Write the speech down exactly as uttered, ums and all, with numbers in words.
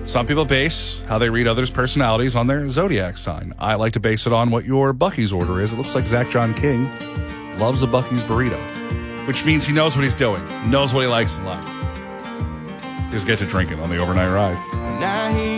Some people base how they read others' personalities on their zodiac sign. I like to base it on what your Buc-ee's order is. It looks like Zach John King loves a Buc-ee's burrito, which means he knows what he's doing, knows what he likes in life. Just get to drinking on the overnight ride.